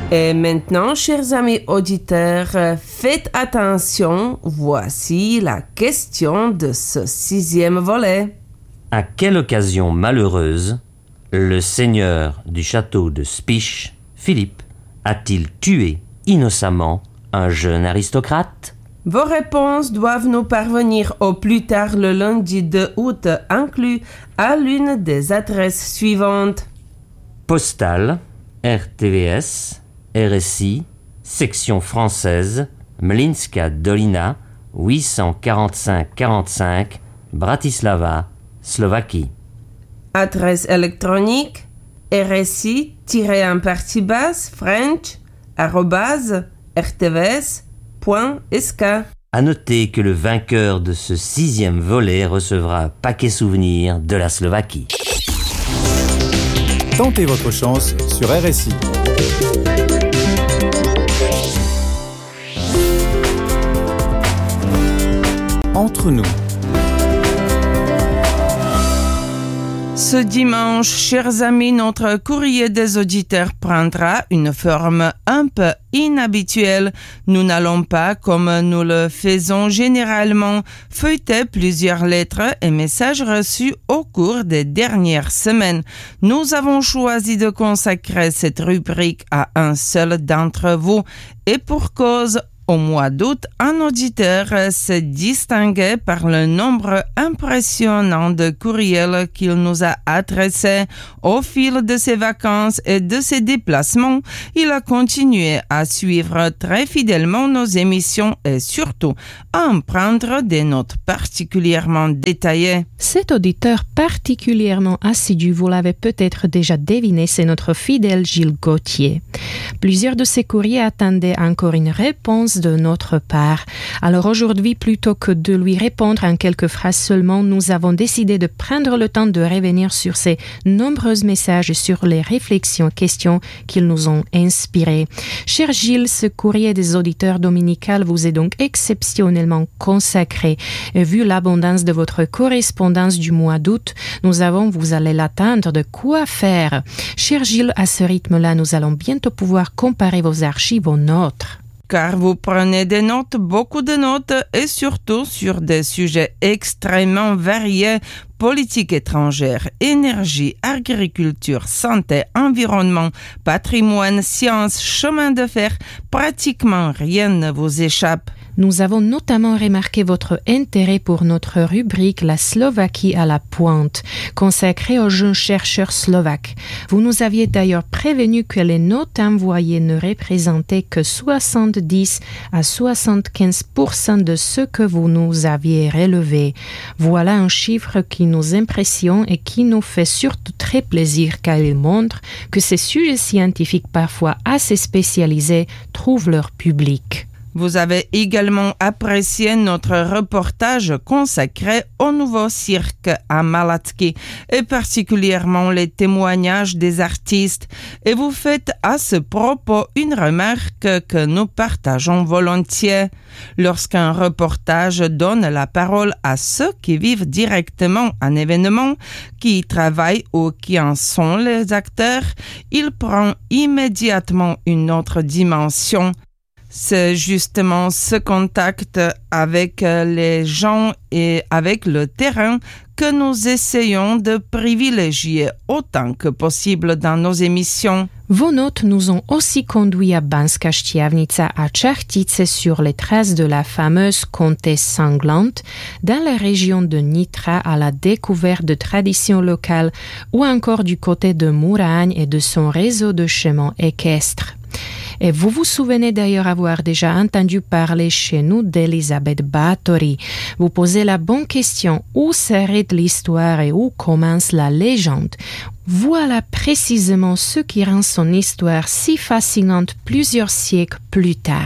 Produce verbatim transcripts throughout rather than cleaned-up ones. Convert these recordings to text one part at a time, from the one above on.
Et maintenant, chers amis auditeurs, faites attention, voici la question de ce sixième volet. À quelle occasion malheureuse le seigneur du château de Spisch, Philippe, a-t-il tué innocemment un jeune aristocrate? Vos réponses doivent nous parvenir au plus tard le lundi deux août, inclus à l'une des adresses suivantes. Postale, R T V S, R S I, section française, Mlinska Dolina, huit cent quarante-cinq quarante-cinq, Bratislava, Slovaquie. Adresse électronique rsi-en partie basse french arobase rtvs.sk. À noter que le vainqueur de ce sixième volet recevra un paquet souvenir de la Slovaquie. Tentez votre chance sur R S I. Entre nous. Ce dimanche, chers amis, notre courrier des auditeurs prendra une forme un peu inhabituelle. Nous n'allons pas, comme nous le faisons généralement, feuilleter plusieurs lettres et messages reçus au cours des dernières semaines. Nous avons choisi de consacrer cette rubrique à un seul d'entre vous et pour cause. Au mois d'août, un auditeur s'est distingué par le nombre impressionnant de courriels qu'il nous a adressés au fil de ses vacances et de ses déplacements. Il a continué à suivre très fidèlement nos émissions et surtout à en prendre des notes particulièrement détaillées. Cet auditeur particulièrement assidu, vous l'avez peut-être déjà deviné, c'est notre fidèle Gilles Gauthier. Plusieurs de ses courriers attendaient encore une réponse de notre part. Alors aujourd'hui, plutôt que de lui répondre en quelques phrases seulement, nous avons décidé de prendre le temps de revenir sur ces nombreux messages et sur les réflexions, questions qu'ils nous ont inspirées. Cher Gilles, ce courrier des auditeurs dominical vous est donc exceptionnellement consacré. Et vu l'abondance de votre correspondance du mois d'août, nous avons, vous allez l'attendre, de quoi faire. Cher Gilles, à ce rythme-là, nous allons bientôt pouvoir comparer vos archives aux nôtres. Car vous prenez des notes, beaucoup de notes, et surtout sur des sujets extrêmement variés, politique étrangère, énergie, agriculture, santé, environnement, patrimoine, sciences, chemin de fer, pratiquement rien ne vous échappe. Nous avons notamment remarqué votre intérêt pour notre rubrique « La Slovaquie à la pointe », consacrée aux jeunes chercheurs slovaques. Vous nous aviez d'ailleurs prévenu que les notes envoyées ne représentaient que soixante-dix à soixante-quinze pour cent de ce que vous nous aviez relevé. Voilà un chiffre qui nous impressionne et qui nous fait surtout très plaisir car il montre que ces sujets scientifiques parfois assez spécialisés trouvent leur public. Vous avez également apprécié notre reportage consacré au nouveau cirque à Malacky et particulièrement les témoignages des artistes. Et vous faites à ce propos une remarque que nous partageons volontiers. Lorsqu'un reportage donne la parole à ceux qui vivent directement un événement, qui y travaillent ou qui en sont les acteurs, il prend immédiatement une autre dimension. C'est justement ce contact avec les gens et avec le terrain que nous essayons de privilégier autant que possible dans nos émissions. Vos notes nous ont aussi conduit à Banská Štiavnica à Čachtice sur les traces de la fameuse comtesse sanglante, dans la région de Nitra à la découverte de traditions locales ou encore du côté de Mouragne et de son réseau de chemins équestres. Et vous vous souvenez d'ailleurs avoir déjà entendu parler chez nous d'Elisabeth Báthory. Vous posez la bonne question, où s'arrête l'histoire et où commence la légende? Voilà précisément ce qui rend son histoire si fascinante plusieurs siècles plus tard.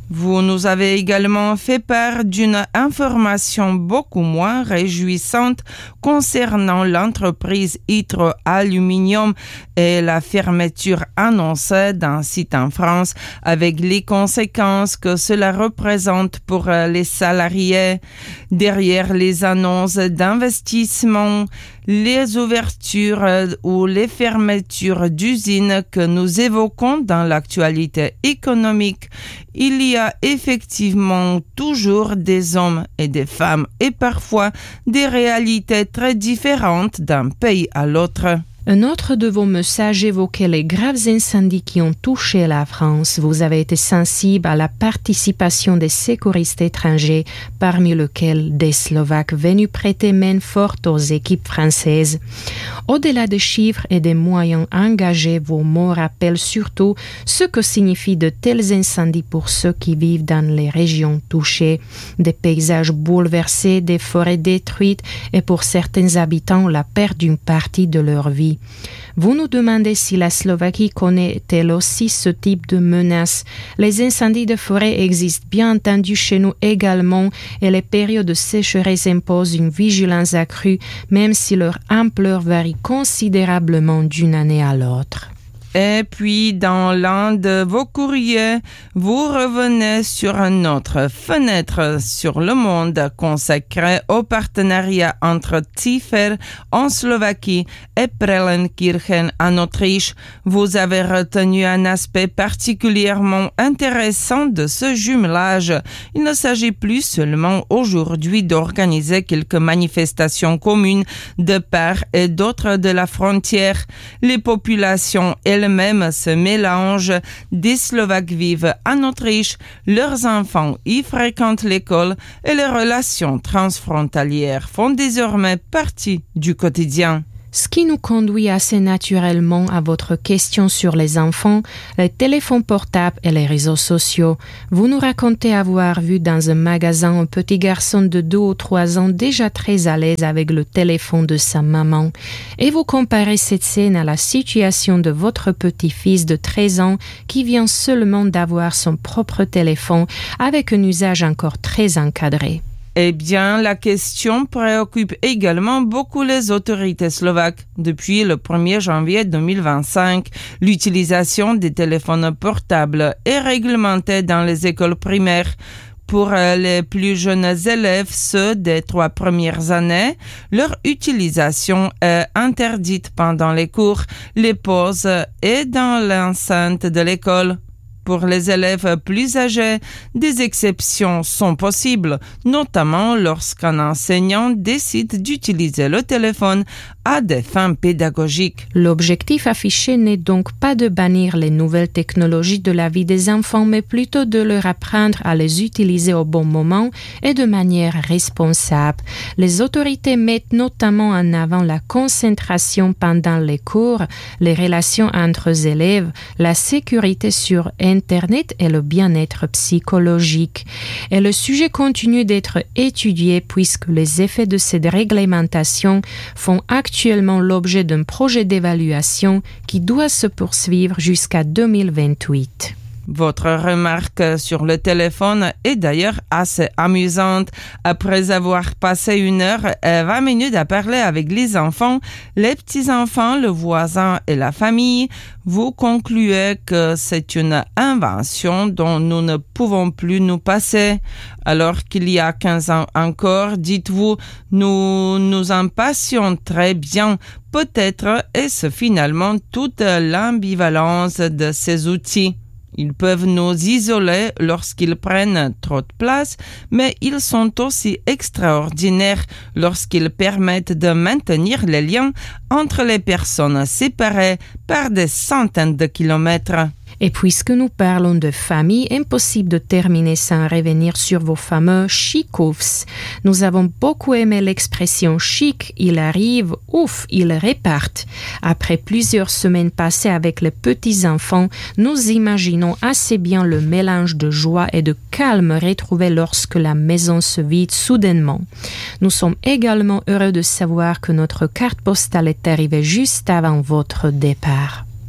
Vous nous avez également fait part d'une information beaucoup moins réjouissante concernant l'entreprise Hydro-Aluminium et la fermeture annoncée d'un site en France avec les conséquences que cela représente pour les salariés. Derrière les annonces d'investissement, les ouvertures ou les fermetures d'usines que nous évoquons dans l'actualité économique, il y a effectivement toujours des hommes et des femmes et parfois des réalités très différentes d'un pays à l'autre. Un autre de vos messages évoquait les graves incendies qui ont touché la France. Vous avez été sensible à la participation des secouristes étrangers, parmi lesquels des Slovaques venus prêter main forte aux équipes françaises. Au-delà des chiffres et des moyens engagés, vos mots rappellent surtout ce que signifient de tels incendies pour ceux qui vivent dans les régions touchées. Des paysages bouleversés, des forêts détruites et pour certains habitants la perte d'une partie de leur vie. Vous nous demandez si la Slovaquie connaît elle aussi ce type de menace. Les incendies de forêt existent bien entendu chez nous également et les périodes de sécheresse imposent une vigilance accrue, même si leur ampleur varie considérablement d'une année à l'autre. Et puis, dans l'un de vos courriers, vous revenez sur notre fenêtre sur le monde consacrée au partenariat entre Ziffer en Slovaquie et Prellenkirchen en Autriche. Vous avez retenu un aspect particulièrement intéressant de ce jumelage. Il ne s'agit plus seulement aujourd'hui d'organiser quelques manifestations communes de part et d'autre de la frontière. Les populations elles même se mélange. Des Slovaques vivent en Autriche, leurs enfants y fréquentent l'école et les relations transfrontalières font désormais partie du quotidien. Ce qui nous conduit assez naturellement à votre question sur les enfants, les téléphones portables et les réseaux sociaux. Vous nous racontez avoir vu dans un magasin un petit garçon de deux ou trois ans déjà très à l'aise avec le téléphone de sa maman. Et vous comparez cette scène à la situation de votre petit-fils de treize ans qui vient seulement d'avoir son propre téléphone avec un usage encore très encadré. Eh bien, la question préoccupe également beaucoup les autorités slovaques. Depuis le premier janvier deux mille vingt-cinq, l'utilisation des téléphones portables est réglementée dans les écoles primaires. Pour les plus jeunes élèves, ceux des trois premières années, leur utilisation est interdite pendant les cours, les pauses et dans l'enceinte de l'école. Pour les élèves plus âgés, des exceptions sont possibles, notamment lorsqu'un enseignant décide d'utiliser le téléphone à des fins pédagogiques. L'objectif affiché n'est donc pas de bannir les nouvelles technologies de la vie des enfants, mais plutôt de leur apprendre à les utiliser au bon moment et de manière responsable. Les autorités mettent notamment en avant la concentration pendant les cours, les relations entre les élèves, la sécurité sur Internet et le bien-être psychologique. Et le sujet continue d'être étudié puisque les effets de cette réglementation font actuellement l'objet d'un projet d'évaluation qui doit se poursuivre jusqu'à deux mille vingt-huit. Votre remarque sur le téléphone est d'ailleurs assez amusante. Après avoir passé une heure et vingt minutes à parler avec les enfants, les petits-enfants, le voisin et la famille, vous concluez que c'est une invention dont nous ne pouvons plus nous passer. Alors qu'il y a quinze ans encore, dites-vous, nous nous en passions très bien. Peut-être est-ce finalement toute l'ambivalence de ces outils. Ils peuvent nous isoler lorsqu'ils prennent trop de place, mais ils sont aussi extraordinaires lorsqu'ils permettent de maintenir les liens entre les personnes séparées par des centaines de kilomètres. Et puisque nous parlons de famille, impossible de terminer sans revenir sur vos fameux chic-oufs. Nous avons beaucoup aimé l'expression chic, il arrive, ouf, il repart. Après plusieurs semaines passées avec les petits-enfants, nous imaginons assez bien le mélange de joie et de calme retrouvé lorsque la maison se vide soudainement. Nous sommes également heureux de savoir que notre carte postale est arrivée juste avant votre départ.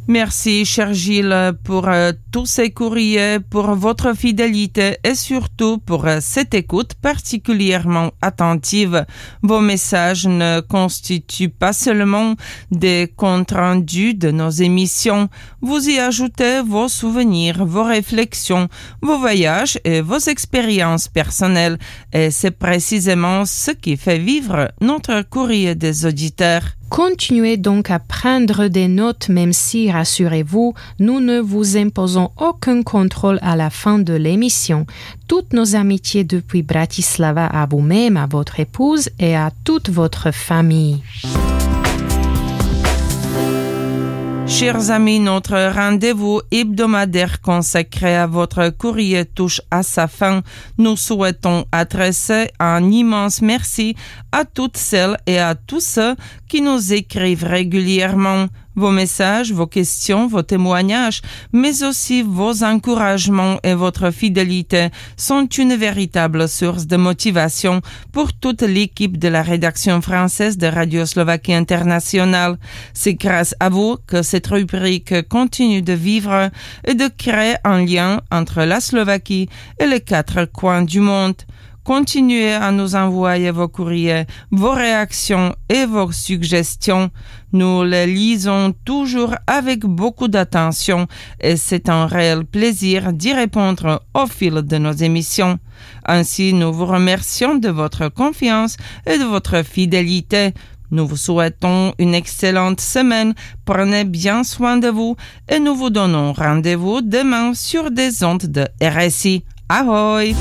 Merci, cher Gilles, pour euh, tous ces courriers, pour votre fidélité et surtout pour euh, cette écoute particulièrement attentive. Vos messages ne constituent pas seulement des comptes rendus de nos émissions. Vous y ajoutez vos souvenirs, vos réflexions, vos voyages et vos expériences personnelles. Et c'est précisément ce qui fait vivre notre courrier des auditeurs. Continuez donc à prendre des notes, même si, rassurez-vous, nous ne vous imposons aucun contrôle à la fin de l'émission. Toutes nos amitiés depuis Bratislava à vous-même, à votre épouse et à toute votre famille. Chers amis, notre rendez-vous hebdomadaire consacré à votre courrier touche à sa fin. Nous souhaitons adresser un immense merci à toutes celles et à tous ceux qui nous écrivent régulièrement. Vos messages, vos questions, vos témoignages, mais aussi vos encouragements et votre fidélité sont une véritable source de motivation pour toute l'équipe de la rédaction française de Radio Slovaquie Internationale. C'est grâce à vous que cette rubrique continue de vivre et de créer un lien entre la Slovaquie et les quatre coins du monde. Continuez à nous envoyer vos courriers, vos réactions et vos suggestions. Nous les lisons toujours avec beaucoup d'attention et c'est un réel plaisir d'y répondre au fil de nos émissions. Ainsi, nous vous remercions de votre confiance et de votre fidélité. Nous vous souhaitons une excellente semaine, prenez bien soin de vous et nous vous donnons rendez-vous demain sur des ondes de R S I. Ahoy!